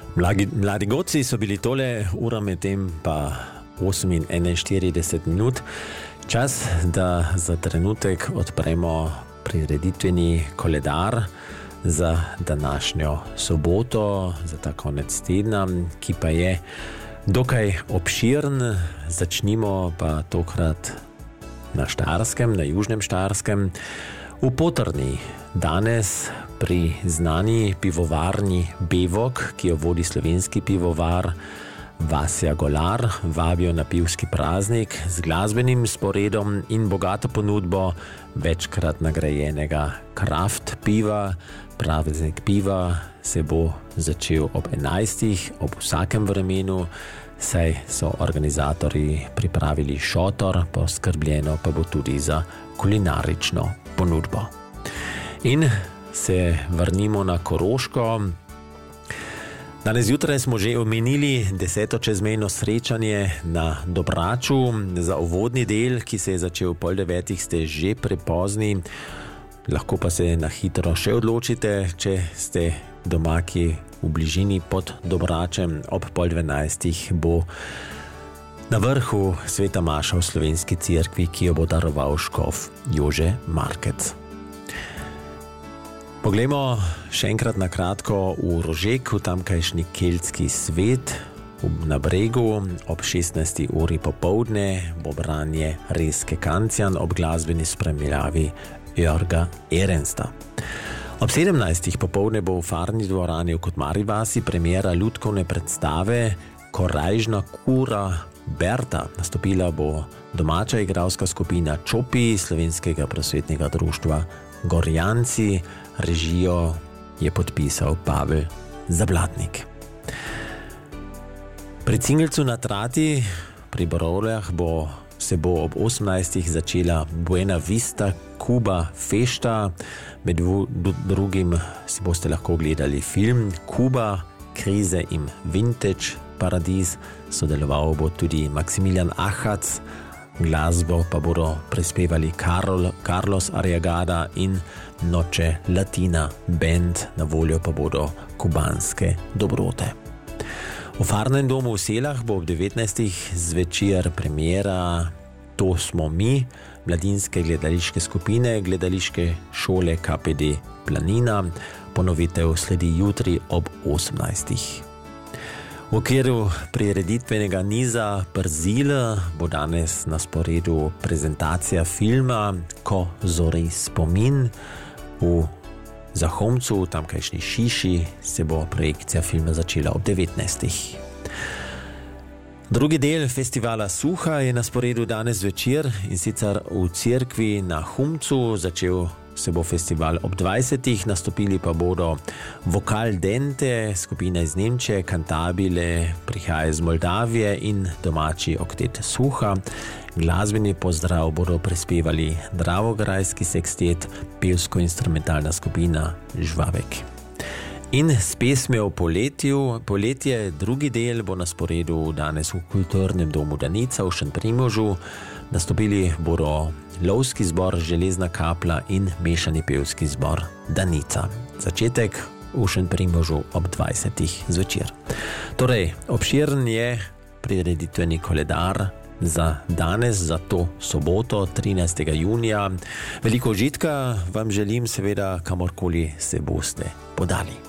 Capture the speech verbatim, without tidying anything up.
Mladi, mladi goci so bili tole, ura med tem pa osem in enainštirideset minut. Čas, da za trenutek odpremo prireditveni koledar za današnjo soboto, za ta konec tedna, ki pa je dokaj obširen. Začnimo pa tokrat na Štajerskem, na južnem Štajerskem, v Potrni. Danes pri znani pivovarni Bevok, ki jo vodi slovenski pivovar Vasja Golar, vabijo na pivski praznik z glasbenim sporedom in bogato ponudbo večkrat nagrajenega kraft piva. Praznik piva se bo začel ob enajstih, ob vsakem vremenu, saj so organizatorji pripravili šotor, poskrbljeno pa bo tudi za kulinarično ponudbo. In se vrnimo na Koroško. Danes zjutraj smo že omenili deseto čezmejno srečanje na Dobraču. Za uvodni del, ki se je začel pol devetih, ste že prepozni. Lahko pa se na hitro še odločite, če ste doma kje v bližini pod Dobračem. Ob pol dvanajstih bo na vrhu sveta maša v Slovenski cerkvi, ki jo bo daroval škof Jože Markec. Poglejmo še enkrat na kratko v Rožek, v tamkajšnji keltski svet. Na Bregu ob šestnajsti uri popoldne bo branje Reske Kancijan ob glasbeni spremljavi Jörga Ehrensta. Ob sedemnajstih popoldne bo v farni dvorani v Kotmari vasi premiera lutkovne predstave Korajžna kura Berta. Nastopila bo domača igralska skupina Čopi Slovenskega prosvetnega društva Gorjanci. Režijo je podpisal Pavel Zablatnik. Pri Cingelcu na Trati pri Borovljah bo, se bo ob osemnajstih začela Buena Vista Kuba Fešta. Med drugim si boste lahko gledali film Kuba, krize in vintage paradiz. Sodeloval bo tudi Maximilian Ahac. Glasbo pa bodo prispevali Karol, Carlos Arriagada in Noche Latina Band, na voljo pa bodo kubanske dobrote. V Farnem domu v Selah bo ob devetnajstih zvečer premiera To smo mi, mladinske gledališke skupine gledališke šole K P D Planina. Ponovitev sledi jutri ob osemnajstih. V okviru prireditvenega niza Brzil bo danes na sporedu prezentacija filma Ko zori spomin. V Zahomcu, v tamkajšnji Šiši, se bo projekcija filma začela ob devetnajstih. Drugi del festivala Suha je na sporedu danes večer, in sicer v cerkvi na Humcu. Začel se bo festival ob dvajsetih, nastopili pa bodo Vokal Dente, skupina iz Nemčije, Kantabile prihaja iz Moldavije in domači oktet Suha. Glasbeni pozdrav bodo prispevali Dravograjski sekstet, pevsko-instrumentalna skupina Žvavek. In s pesmijo o poletju, poletje, drugi del bo na sporedu danes v kulturnem domu Danica v Šentprimožu. Nastopili bodo lovski zbor Železna kapla in mešani pevski zbor Danica. Začetek v Šentprimožu ob dvajsetih zvečer. Torej, obširen je prireditveni koledar za danes, za to soboto, trinajstega junija. Veliko užitka vam želim, seveda, kamorkoli se boste podali.